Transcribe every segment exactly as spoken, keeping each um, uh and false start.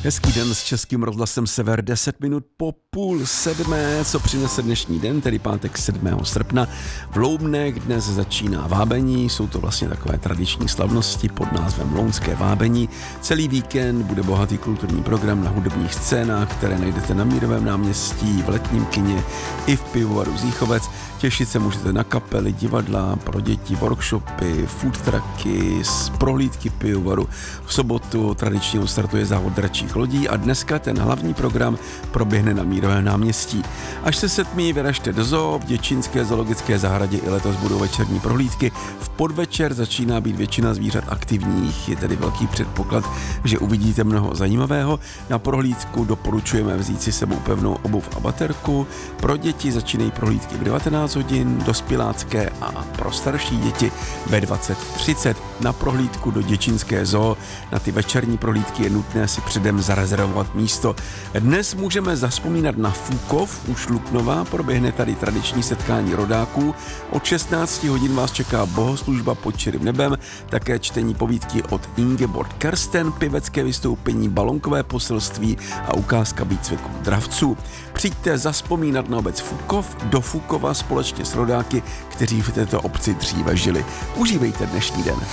Hezký den s Českým rozhlasem Sever, deset minut po půl sedmé, co přinese dnešní den, tedy pátek sedmého srpna. V Loubnech dnes začíná vábení, jsou to vlastně takové tradiční slavnosti pod názvem Lounské vábení. Celý víkend bude bohatý kulturní program na hudebních scénách, které najdete na Mírovém náměstí, v letním kině i v pivovaru Zíchovec. Těšit se můžete na kapely, divadla, pro děti, workshopy, food trucky, prohlídky pivovaru. V sobotu tradičně startuje závod dračích lodí a dneska ten hlavní program proběhne na Mírovém náměstí. Až se setmí, vyražte do zoo, v děčínské zoologické zahradě i letos budou večerní prohlídky. V podvečer začíná být většina zvířat aktivních, je tedy velký předpoklad, že uvidíte mnoho zajímavého. Na prohlídku doporučujeme vzít si sebou pevnou obuv a baterku. Pro děti začínají prohlídky v devatenáct hodin, dospělácké a pro starší děti ve dvacet třicet. Na prohlídku do děčínské zoo, na ty večerní prohlídky je nutné si předem zarezervovat místo. Dnes můžeme zavzpomínat na Fúkov u Šluknova, proběhne tady tradiční setkání rodáků. Od šestnáct hodin vás čeká bohoslužba pod čirým nebem, také čtení povídky od Ingeborg Kersten, pivecké vystoupení, balonkové poselství a ukázka výcviku dravců. Přijďte zavzpomínat na obec Fúkov, do Fúkova společně s rodáky, kteří v této obci dříve žili. Užívejte dnešní den.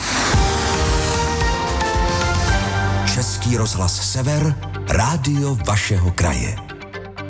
Český rozhlas Sever, rádio vašeho kraje.